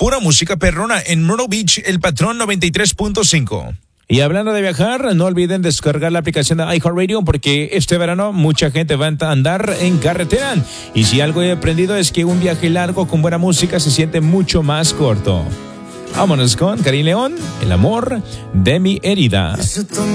pura música perrona en Myrtle Beach, El Patrón 93.5. Y hablando de viajar, no olviden descargar la aplicación de iHeartRadio porque este verano mucha gente va a andar en carretera. Y si algo he aprendido es que un viaje largo con buena música se siente mucho más corto. Vámonos con Karim León, El amor de mi herida.